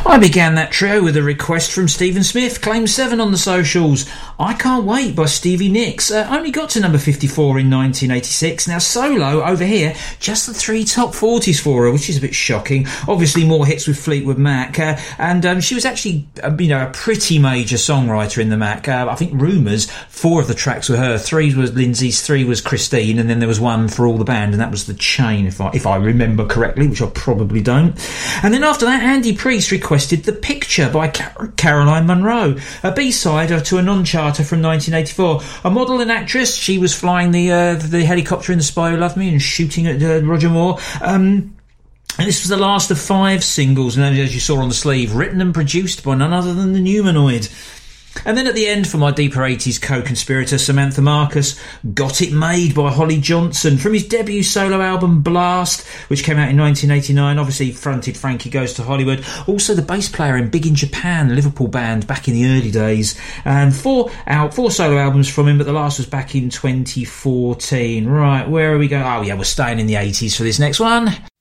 I began that trio with a request from Stephen Smith, claim 7 on the socials. I Can't Wait by Stevie Nicks only got to number 54 in 1986. Now solo over here, just the 3 top 40s for her, which is a bit shocking. Obviously more hits with Fleetwood Mac, and she was actually a pretty major songwriter in the Mac. I think Rumours, 4 of the tracks were her. 3 was Lindsay's, 3 was Christine, and then there was 1 for all the band, and that was The Chain, if I remember correctly, which I probably don't. And then after that, Andy Priest requested The Picture by Caroline Munro, a B-side to a non-charter from 1984. A model and actress, she was flying the helicopter in The Spy Who Loved Me and shooting at Roger Moore. And this was the last of 5 singles, and as you saw on the sleeve, written and produced by none other than the Numanoid. And then at the end, for my deeper 80s co-conspirator Samantha Marcus, Got It Made by Holly Johnson from his debut solo album Blast, which came out in 1989. Obviously fronted Frankie Goes to Hollywood. Also the bass player in Big in Japan, a Liverpool band back in the early days. And 4 solo albums from him, but the last was back in 2014. Right, where are we going? Oh yeah, we're staying in the 80s for this next one.